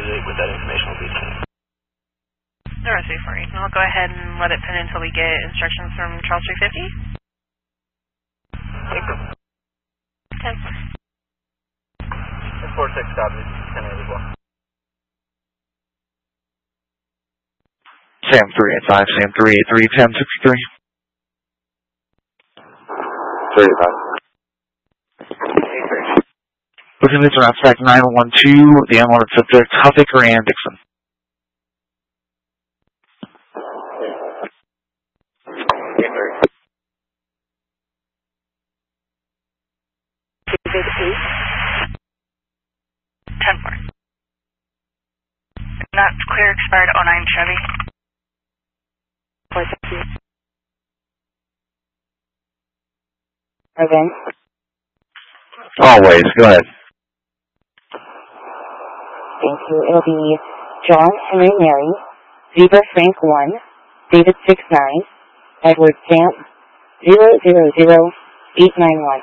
with that information will be sent. The rest will be for you. I'll go ahead and let it pin until we get instructions from Charles 350. 10. 46 copies, 10 as well. Sam 385, Sam 383, 1063. 385. Looking at around stack 912, the unwanted subjects, Huffaker and Dixon. Not clear, expired 09 Chevy. Again? Always, go ahead. Thank you. It'll be John Henry Mary, Zebra Frank 1, David 69, Edward Stamp 000891.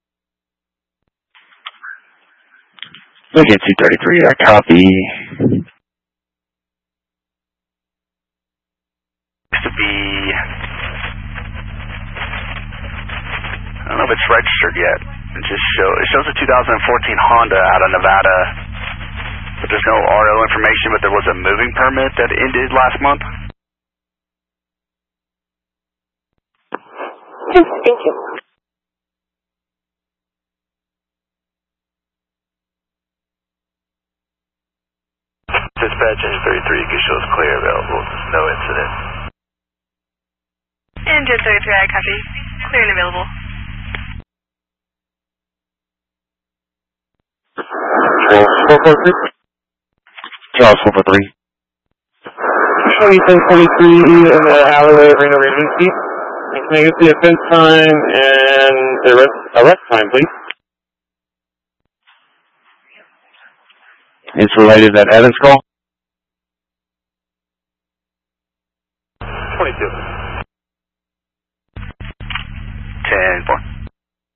Okay, 233, I copy. To be, I don't know if it's registered yet. It shows a 2014 Honda out of Nevada, but there's no RO information. But there was a moving permit that ended last month. Thank you. Dispatch 33, you can show us clear available. No incident. And 1033, I copy. Clear and available. Charles 443. Chevy 1023 in the alleyway of Reno Regency. Can I get the offense time and the arrest time, please? It's related to that Evans call? 22.